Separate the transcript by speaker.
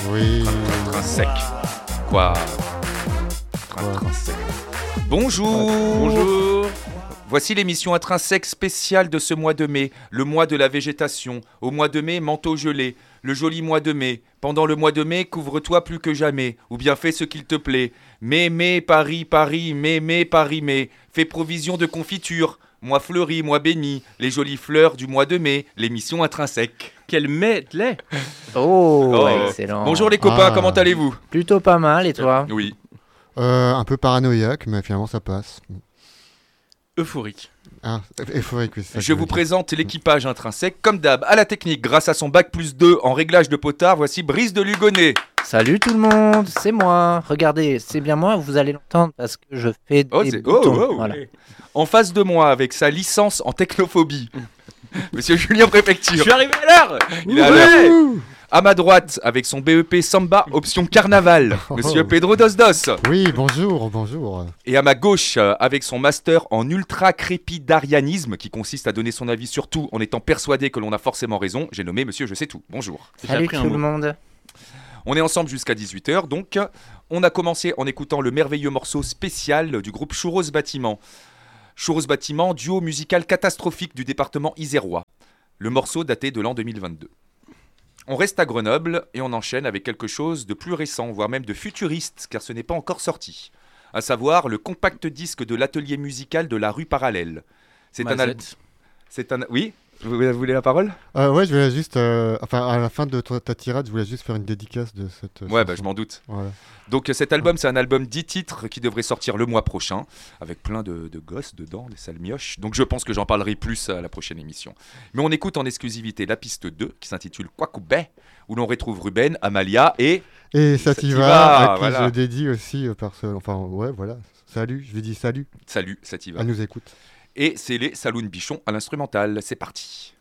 Speaker 1: Oui.
Speaker 2: Intrinsèque. Quoi Intrinsèque. Bonjour.
Speaker 3: Bonjour.
Speaker 2: Voici l'émission Intrinsèque spéciale de ce mois de mai, le mois de la végétation. Au mois de mai, manteau gelé, le joli mois de mai. Pendant le mois de mai, couvre-toi plus que jamais, ou bien fais ce qu'il te plaît. Mai, Paris, Paris, mai, Paris, mai. Fais provision de confiture. Mois fleuri, mois béni, les jolies fleurs du mois de mai, l'émission Intrinsèque.
Speaker 3: Quel medley.
Speaker 4: Oh, excellent.
Speaker 2: Bonjour les copains,
Speaker 1: Ah.
Speaker 2: comment allez-vous?
Speaker 4: Plutôt pas mal, et toi?
Speaker 2: Oui.
Speaker 1: Un peu paranoïaque, mais finalement ça passe.
Speaker 3: Euphorique.
Speaker 1: Ah, euphorique, oui, c'est ça que
Speaker 2: Je
Speaker 1: veux
Speaker 2: vous
Speaker 1: dire.
Speaker 2: présente l'équipage Intrinsèque, comme d'hab, à la technique, grâce à son bac+2 en réglage de potard, voici Brice de Lugonnet.
Speaker 4: Salut tout le monde, c'est moi. Regardez, c'est bien moi, vous allez l'entendre parce que je fais des boutons.
Speaker 2: Oh.
Speaker 4: Voilà.
Speaker 2: En face de moi, avec sa licence en technophobie, Monsieur Julien
Speaker 3: Je
Speaker 2: Préfecture.
Speaker 3: suis arrivé à l'heure.
Speaker 2: Il est à l'heure. À ma droite, avec son BEP Samba, option carnaval, Monsieur Pedro Dos.
Speaker 1: Oui, bonjour.
Speaker 2: Et à ma gauche, avec son master en ultra-crépidarianisme, qui consiste à donner son avis sur tout en étant persuadé que l'on a forcément raison, j'ai nommé Monsieur Je sais tout. Bonjour.
Speaker 3: J'ai
Speaker 4: Salut
Speaker 3: appris
Speaker 4: tout
Speaker 3: un
Speaker 4: le
Speaker 3: mot.
Speaker 4: monde.
Speaker 2: On est ensemble jusqu'à 18h, donc on a commencé en écoutant le merveilleux morceau spécial du groupe Churros Bâtiment. Churros Bâtiment, duo musical catastrophique du département isérois. Le morceau daté de l'an 2022. On reste à Grenoble et on enchaîne avec quelque chose de plus récent, voire même de futuriste, car ce n'est pas encore sorti. À savoir le compact disque de l'atelier musical de la rue Parallèle. C'est un album. Oui. Vous voulez la parole?
Speaker 1: Ouais, je voulais juste, à la fin de ta tirade, je voulais juste faire une dédicace de cette.
Speaker 2: Ouais,
Speaker 1: chanson.
Speaker 2: je m'en doute.
Speaker 1: Voilà.
Speaker 2: Donc cet album, c'est un album 10 titres qui devrait sortir le mois prochain, avec plein de gosses dedans, des sales mioches. Donc je pense que j'en parlerai plus à la prochaine émission. Mais on écoute en exclusivité la piste 2, qui s'intitule Quacoubet, où l'on retrouve Ruben, Amalia et...
Speaker 1: Et
Speaker 2: Sativa,
Speaker 1: Sativa, à qui
Speaker 2: voilà.
Speaker 1: je dédie aussi voilà. Salut, je lui dis salut.
Speaker 2: Salut, Sativa.
Speaker 1: Elle nous écoute.
Speaker 2: Et c'est les Saloon Bichon à l'instrumental. C'est parti.